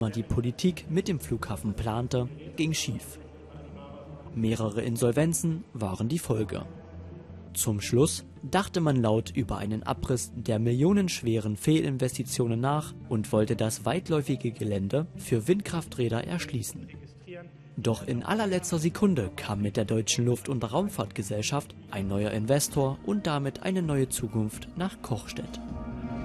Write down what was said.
Die Politik mit dem Flughafen plante, ging schief. Mehrere Insolvenzen waren die Folge. Zum Schluss dachte man laut über einen Abriss der millionenschweren Fehlinvestitionen nach und wollte das weitläufige Gelände für Windkrafträder erschließen. Doch in allerletzter Sekunde kam mit der Deutschen Luft- und Raumfahrtgesellschaft ein neuer Investor und damit eine neue Zukunft nach Kochstedt.